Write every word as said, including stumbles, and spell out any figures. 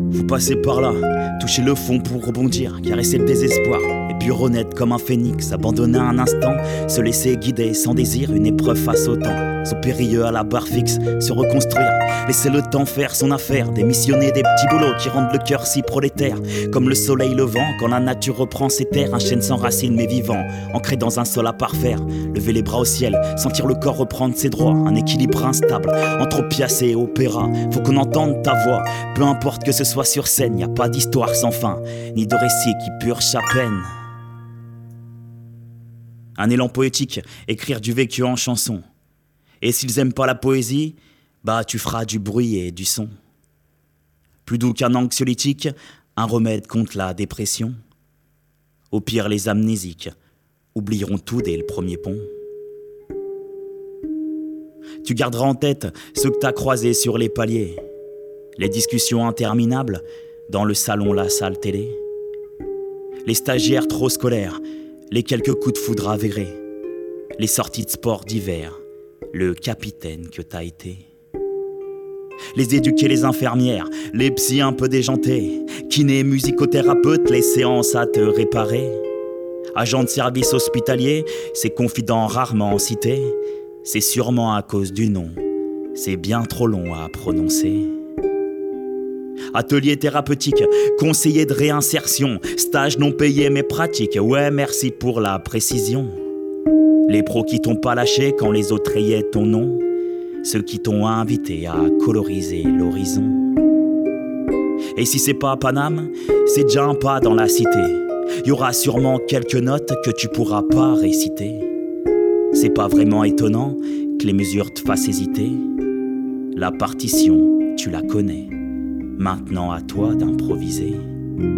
Faut passer par là, toucher le fond pour rebondir, caresser le désespoir, et puis renaître comme un phénix, abandonner un instant, se laisser guider sans désir, une épreuve face au temps, saut périlleux à la barre fixe, se reconstruire, laisser le temps faire son affaire, démissionner des petits boulots qui rendent le cœur si prolétaire, comme le soleil levant, quand la nature reprend ses terres, un chêne sans racines mais vivant, ancré dans un sol à parfaire, lever les bras au ciel, sentir le corps reprendre ses droits, un équilibre instable, entre opiacé et opéra, faut qu'on entende ta voix, peu importe que ce soit sur scène, y a pas d'histoire sans fin, ni de récit qui purge sa peine. Un élan poétique, écrire du vécu en chanson. Et s'ils aiment pas la poésie, bah tu feras du bruit et du son. Plus doux qu'un anxiolytique, un remède contre la dépression. Au pire, les amnésiques oublieront tout dès le premier pont. Tu garderas en tête ceux que t'as croisés sur les paliers. Les discussions interminables dans le salon, la salle télé. Les stagiaires trop scolaires, les quelques coups de foudre avérés. Les sorties de sport d'hiver, le capitaine que t'as été. Les éduqués, les infirmières, les psys un peu déjantés, kinés, musicothérapeutes, les séances à te réparer. Agents de service hospitalier, ces confidents rarement cités, c'est sûrement à cause du nom, c'est bien trop long à prononcer. Atelier thérapeutique, conseiller de réinsertion, stage non payé mais pratique, ouais merci pour la précision. Les pros qui t'ont pas lâché quand les autres rayaient ton nom, ceux qui t'ont invité à coloriser l'horizon. Et si c'est pas Paname, c'est déjà un pas dans la cité. Y aura sûrement quelques notes que tu pourras pas réciter. C'est pas vraiment étonnant que les mesures te fassent hésiter. La partition, tu la connais. Maintenant à toi d'improviser.